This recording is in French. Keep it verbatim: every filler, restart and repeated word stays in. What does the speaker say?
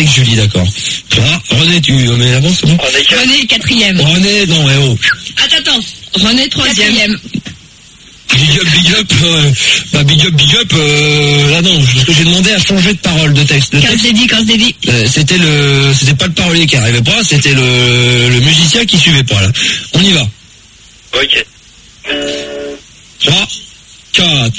avec Julie, d'accord. Ah, René, tu mets l'avance, c'est bon? René, quatrième. René, non, ouais, oh. Attends, attends. René, troisième. Big up, big up, euh, bah big up, big up, euh, là non, parce que j'ai demandé à changer de parole, de texte. De Quand texte. je l'ai dit, quand je l'ai dit. Euh, c'était le, c'était pas le parolier qui arrivait pas, c'était le, le musicien qui suivait pas, là. On y va. Ok. trois, quatre.